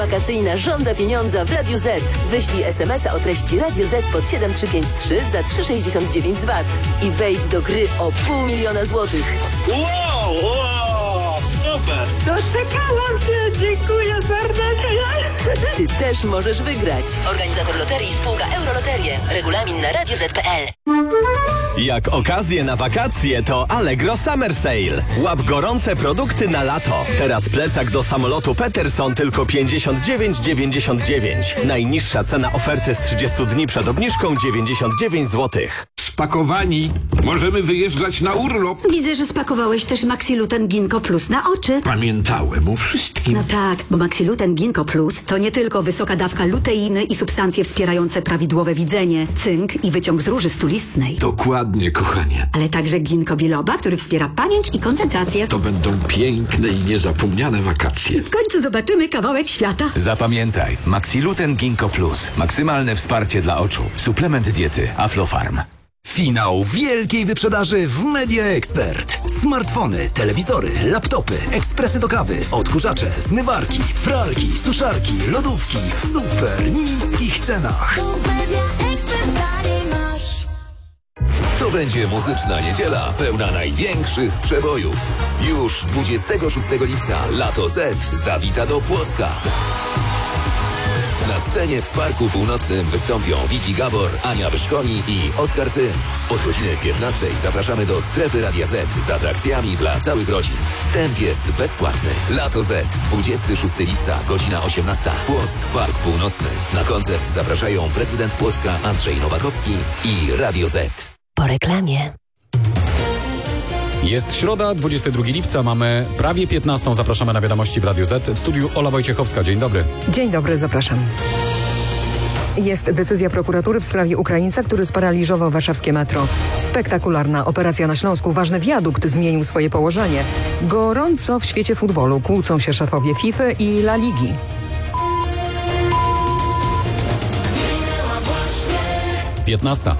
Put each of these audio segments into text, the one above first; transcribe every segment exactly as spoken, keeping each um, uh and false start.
Wakacyjna żądza pieniądza w Radiu Z. Wyślij es em es a o treści Radio Z pod siedem trzy pięć trzy za trzy sześćdziesiąt dziewięć złotych i wejdź do gry o pół miliona złotych. Wow, wow, super! Doczekałam się, dziękuję serdecznie. Ty też możesz wygrać. Organizator loterii spółka Euroloterie. Regulamin na radio zet kropka pe el. Jak okazję na wakacje, to Allegro Summer Sale. Łap gorące produkty na lato. Teraz plecak do samolotu Peterson tylko pięćdziesiąt dziewięć dziewięćdziesiąt dziewięć. Najniższa cena oferty z trzydziestu dni przed obniżką dziewięćdziesiąt dziewięć złotych. Spakowani. Możemy wyjeżdżać na urlop. Widzę, że spakowałeś też Maxiluten Ginkgo Plus na oczy. Pamiętałem o wszystkim. No tak, bo Maxiluten Ginkgo Plus to nie tylko wysoka dawka luteiny i substancje wspierające prawidłowe widzenie, cynk i wyciąg z róży stulistnej. Dokładnie, kochanie. Ale także ginkgo biloba, który wspiera pamięć i koncentrację. To będą piękne i niezapomniane wakacje. W końcu zobaczymy kawałek świata. Zapamiętaj, Maxiluten Ginkgo Plus. Maksymalne wsparcie dla oczu. Suplement diety Aflofarm. Finał wielkiej wyprzedaży w Media Expert. Smartfony, telewizory, laptopy, ekspresy do kawy, odkurzacze, zmywarki, pralki, suszarki, lodówki w super niskich cenach. To będzie muzyczna niedziela pełna największych przebojów. Już dwudziestego szóstego lipca Lato Z zawita do Płocka. Na scenie w Parku Północnym wystąpią Wiki Gabor, Ania Wyszkoni i Oskar Cyms. Od godziny piętnastej zapraszamy do strefy Radia Z z atrakcjami dla całych rodzin. Wstęp jest bezpłatny. Lato Z, dwudziestego szóstego lipca, godzina osiemnasta. Płock, Park Północny. Na koncert zapraszają prezydent Płocka Andrzej Nowakowski i Radio Z. Po reklamie. Jest środa, dwudziestego drugiego lipca, mamy prawie piętnastą. Zapraszamy na wiadomości w Radio Z. W studiu Ola Wojciechowska. Dzień dobry. Dzień dobry, zapraszam. Jest decyzja prokuratury w sprawie Ukraińca, który sparaliżował warszawskie metro. Spektakularna operacja na Śląsku. Ważny wiadukt zmienił swoje położenie. Gorąco w świecie futbolu kłócą się szefowie FIFA i La Ligi. piętnasta.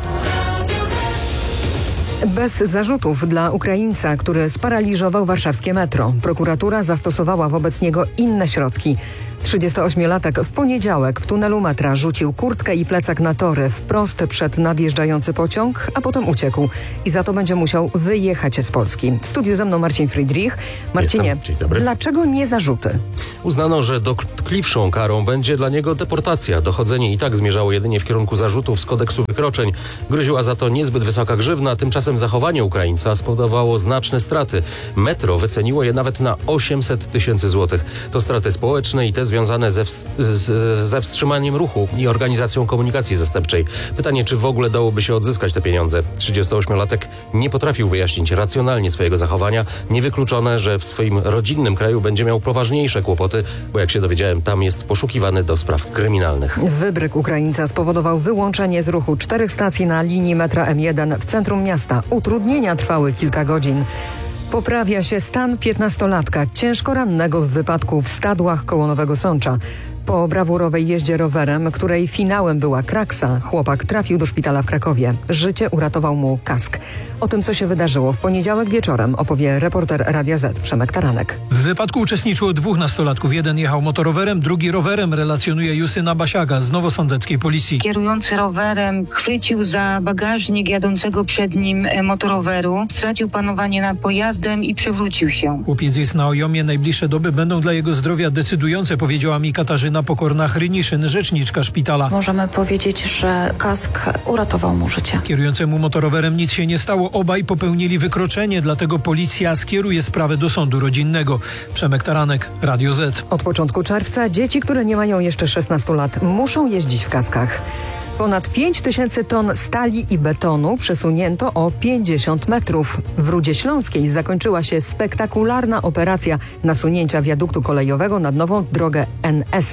Bez zarzutów dla Ukraińca, który sparaliżował warszawskie metro. Prokuratura zastosowała wobec niego inne środki. trzydziestoośmiolatek w poniedziałek w tunelu metra rzucił kurtkę i plecak na tory wprost przed nadjeżdżający pociąg, a potem uciekł. I za to będzie musiał wyjechać z Polski. W studiu ze mną Marcin Friedrich. Marcinie, dlaczego nie zarzuty? Uznano, że dotkliwszą karą będzie dla niego deportacja. Dochodzenie i tak zmierzało jedynie w kierunku zarzutów z kodeksu wykroczeń. Groziła za to niezbyt wysoka grzywna, tymczasem zachowanie Ukraińca spowodowało znaczne straty. Metro wyceniło je nawet na osiemset tysięcy złotych. To straty społeczne i te związane ze, w, z, ze wstrzymaniem ruchu i organizacją komunikacji zastępczej. Pytanie, czy w ogóle dałoby się odzyskać te pieniądze. trzydziestoośmiolatek nie potrafił wyjaśnić racjonalnie swojego zachowania. Niewykluczone, że w swoim rodzinnym kraju będzie miał poważniejsze kłopoty, bo jak się dowiedziałem, tam jest poszukiwany do spraw kryminalnych. Wybryk Ukraińca spowodował wyłączenie z ruchu czterech stacji na linii metra em jeden w centrum miasta. Utrudnienia trwały kilka godzin. Poprawia się stan piętnastolatka, ciężko rannego w wypadku w Stadłach koło Nowego Sącza. Po brawurowej jeździe rowerem, której finałem była kraksa, chłopak trafił do szpitala w Krakowie. Życie uratował mu kask. O tym, co się wydarzyło w poniedziałek wieczorem, opowie reporter Radia Z Przemek Taranek. W wypadku uczestniczyło dwóch nastolatków. Jeden jechał motorowerem, drugi rowerem, relacjonuje Justyna Basiaga z nowosądeckiej policji. Kierujący rowerem chwycił za bagażnik jadącego przed nim motoroweru, stracił panowanie nad pojazdem i przewrócił się. Chłopiec jest na ojomie. Najbliższe doby będą dla jego zdrowia decydujące, powiedziała mi Katarzyna Pokorna-Hryniszyn, rzeczniczka szpitala. Możemy powiedzieć, że kask uratował mu życie. Kierującemu motorowerem nic się nie stało. Obaj popełnili wykroczenie, dlatego policja skieruje sprawę do sądu rodzinnego. Przemek Taranek, Radio Z. Od początku czerwca dzieci, które nie mają jeszcze szesnastu lat, muszą jeździć w kaskach. Ponad pięć tysięcy ton stali i betonu przesunięto o pięćdziesiąt metrów. W Rudzie Śląskiej zakończyła się spektakularna operacja nasunięcia wiaduktu kolejowego nad nową drogę N S.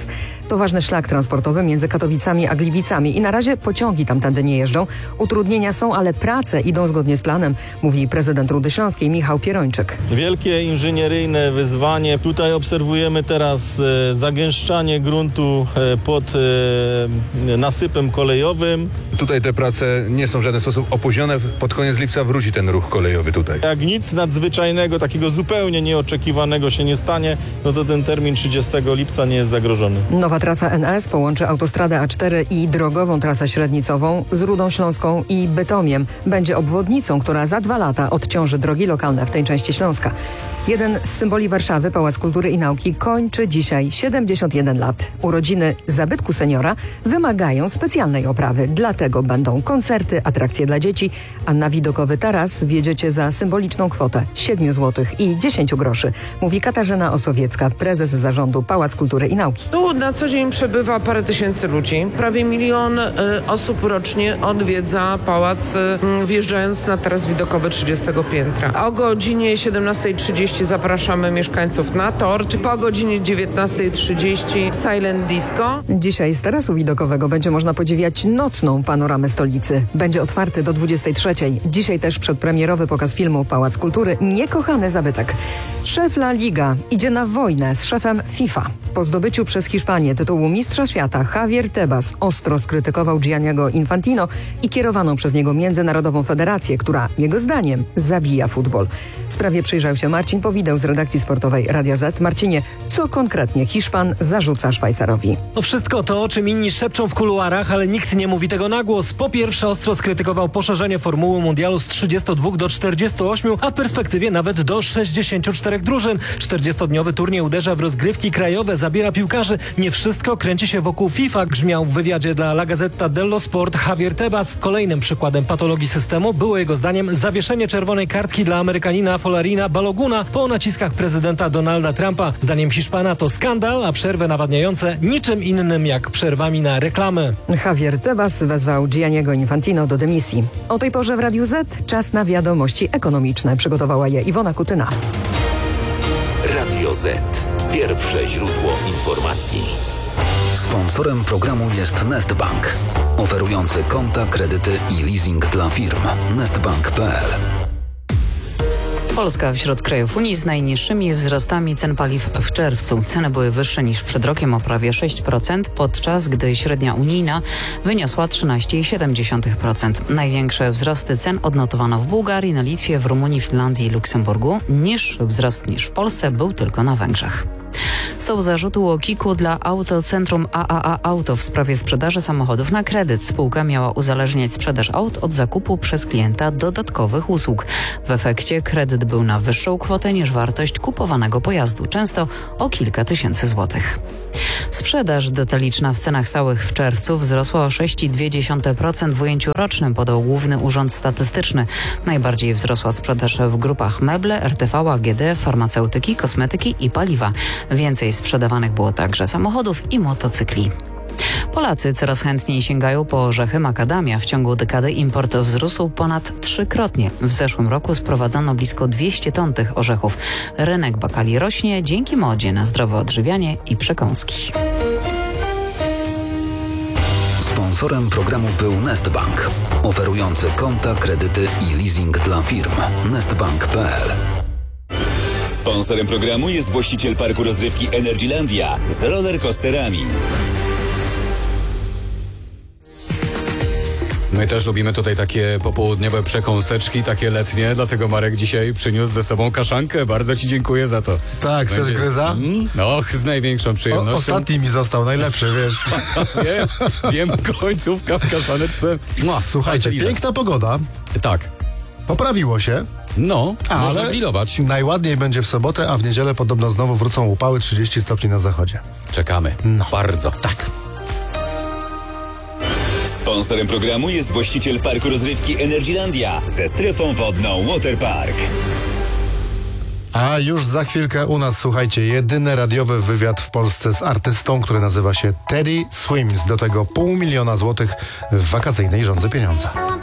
To ważny szlak transportowy między Katowicami a Gliwicami i na razie pociągi tamtędy nie jeżdżą. Utrudnienia są, ale prace idą zgodnie z planem, mówi prezydent Rudy Śląskiej Michał Pierończyk. Wielkie inżynieryjne wyzwanie. Tutaj obserwujemy teraz e, zagęszczanie gruntu e, pod e, nasypem kolejowym. Tutaj te prace nie są w żaden sposób opóźnione. Pod koniec lipca wróci ten ruch kolejowy tutaj. Jak nic nadzwyczajnego, takiego zupełnie nieoczekiwanego się nie stanie, no to ten termin trzydziestego lipca nie jest zagrożony. Nowa trasa N S połączy autostradę A cztery i drogową trasę średnicową z Rudą Śląską i Bytomiem. Będzie obwodnicą, która za dwa lata odciąży drogi lokalne w tej części Śląska. Jeden z symboli Warszawy, Pałac Kultury i Nauki, kończy dzisiaj siedemdziesiąt jeden lat. Urodziny zabytku seniora wymagają specjalnej oprawy, dlatego będą koncerty, atrakcje dla dzieci, a na widokowy taras wjedziecie za symboliczną kwotę siedem złotych i dziesięć groszy, mówi Katarzyna Osowiecka, prezes zarządu Pałac Kultury i Nauki. Tu na co dzień przebywa parę tysięcy ludzi. Prawie milion y, osób rocznie odwiedza pałac, y, wjeżdżając na taras widokowy trzydziestego piętra. O godzinie siedemnastej trzydzieści zapraszamy mieszkańców na tort. Po godzinie dziewiętnastej trzydzieści Silent Disco. Dzisiaj z tarasu widokowego będzie można podziwiać nocną panoramę stolicy. Będzie otwarty do dwudziestej trzeciej. Dzisiaj też przedpremierowy pokaz filmu Pałac Kultury Niekochany zabytek. Szef La Liga idzie na wojnę z szefem FIFA. Po zdobyciu przez Hiszpanię tytułu Mistrza Świata Javier Tebas ostro skrytykował Gianniego Infantino i kierowaną przez niego Międzynarodową Federację, która jego zdaniem zabija futbol. W sprawie przyjrzał się Marcin Powideł z redakcji sportowej Radia Z. Marcinie, co konkretnie Hiszpan zarzuca Szwajcarowi? No wszystko to, o czym inni szepczą w kuluarach, ale nikt nie mówi tego na głos. Po pierwsze ostro skrytykował poszerzenie formuły mundialu z trzydziestu dwóch do czterdziestu ośmiu, a w perspektywie nawet do sześćdziesięciu czterech drużyn. czterdziestodniowy turniej uderza w rozgrywki krajowe, zabiera piłkarzy. Nie wszystko kręci się wokół FIFA, grzmiał w wywiadzie dla La Gazzetta dello Sport Javier Tebas. Kolejnym przykładem patologii systemu było jego zdaniem zawieszenie czerwonej kartki dla Amerykanina Folarina Baloguna po naciskach prezydenta Donalda Trumpa. Zdaniem Hiszpana to skandal, a przerwy nawadniające niczym innym jak przerwami na reklamy. Javier Tebas wezwał Gianniego Infantino do dymisji. O tej porze w Radiu Z czas na wiadomości ekonomiczne. Przygotowała je Iwona Kutyna. Radio Z. Pierwsze źródło informacji. Sponsorem programu jest Nestbank, oferujący konta, kredyty i leasing dla firm. nestbank kropka p l. Polska wśród krajów Unii z najniższymi wzrostami cen paliw w czerwcu. Ceny były wyższe niż przed rokiem o prawie sześć procent, podczas gdy średnia unijna wyniosła trzynaście przecinek siedem procent. Największe wzrosty cen odnotowano w Bułgarii, na Litwie, w Rumunii, Finlandii i Luksemburgu. Niższy wzrost niż w Polsce był tylko na Węgrzech. Są zarzuty UOKiK-u dla Autocentrum A A A Auto w sprawie sprzedaży samochodów na kredyt. Spółka miała uzależniać sprzedaż aut od zakupu przez klienta dodatkowych usług. W efekcie kredyt był na wyższą kwotę niż wartość kupowanego pojazdu, często o kilka tysięcy złotych. Sprzedaż detaliczna w cenach stałych w czerwcu wzrosła o sześć przecinek dwa procent w ujęciu rocznym, podał Główny Urząd Statystyczny. Najbardziej wzrosła sprzedaż w grupach meble, R T V, A G D, farmaceutyki, kosmetyki i paliwa. Więcej sprzedawanych było także samochodów i motocykli. Polacy coraz chętniej sięgają po orzechy makadamia. W ciągu dekady import wzrósł ponad trzykrotnie. W zeszłym roku sprowadzono blisko dwieście ton tych orzechów. Rynek bakali rośnie dzięki modzie na zdrowe odżywianie i przekąski. Sponsorem programu był Nestbank, oferujący konta, kredyty i leasing dla firm. nestbank kropka p l. Sponsorem programu jest właściciel parku rozrywki Energylandia z rollercoasterami. My też lubimy tutaj takie popołudniowe przekąseczki, takie letnie, dlatego Marek dzisiaj przyniósł ze sobą kaszankę. Bardzo ci dziękuję za to. Tak, ser gryza? Mm, och, z największą przyjemnością. O, ostatni mi został, najlepszy, wiesz. wiem, wiem, końcówka w kaszaneczce. Słuchajcie, piękna pogoda. Tak. Poprawiło się. No, ale można grillować. Najładniej będzie w sobotę, a w niedzielę podobno znowu wrócą upały, trzydzieści stopni na zachodzie. Czekamy. No. Bardzo. Tak. Sponsorem programu jest właściciel parku rozrywki Energylandia ze strefą wodną Waterpark. A już za chwilkę u nas, słuchajcie, jedyny radiowy wywiad w Polsce z artystą, który nazywa się Teddy Swims. Do tego pół miliona złotych w wakacyjnej żądze pieniądza.